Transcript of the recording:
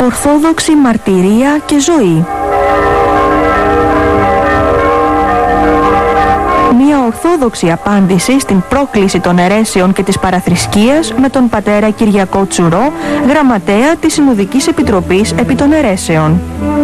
Ορθόδοξη μαρτυρία και ζωή. Μια ορθόδοξη απάντηση στην πρόκληση των αιρέσεων και της παραθρησκείας με τον πατέρα Κυριακό Τσουρό, γραμματέα της Συνοδικής Επιτροπής επί των αιρέσεων.